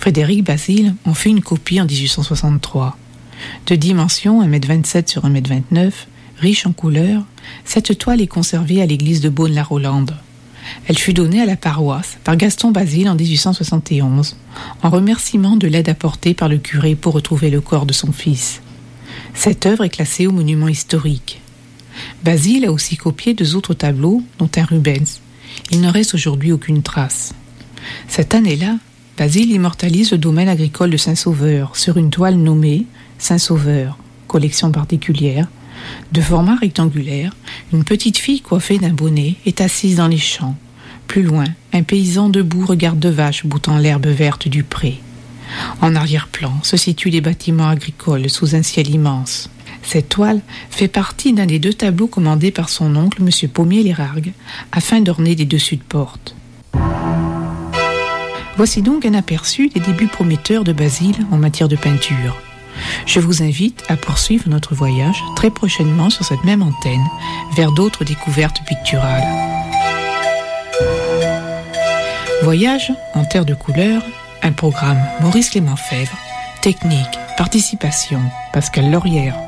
Frédéric Basile en fit une copie en 1863. De dimension 1,27 m sur 1,29 m, riche en couleurs, cette toile est conservée à l'église de Beaune-la-Rolande. Elle fut donnée à la paroisse par Gaston Basile en 1871, en remerciement de l'aide apportée par le curé pour retrouver le corps de son fils. Cette œuvre est classée au monument historique. Basile a aussi copié 2 autres tableaux, dont un Rubens. Il ne reste aujourd'hui aucune trace. Cette année-là, Basile immortalise le domaine agricole de Saint-Sauveur sur une toile nommée Saint-Sauveur, collection particulière. De format rectangulaire, une petite fille coiffée d'un bonnet est assise dans les champs. Plus loin, un paysan debout regarde 2 vaches boutant l'herbe verte du pré. En arrière-plan se situent les bâtiments agricoles sous un ciel immense. Cette toile fait partie d'un des 2 tableaux commandés par son oncle, M. Pommier-Lérargue, afin d'orner des dessus de porte. Voici donc un aperçu des débuts prometteurs de Basile en matière de peinture. Je vous invite à poursuivre notre voyage très prochainement sur cette même antenne vers d'autres découvertes picturales. Voyage en terre de couleurs, un programme Maurice Clément Fèvre, technique, participation, Pascal Laurière.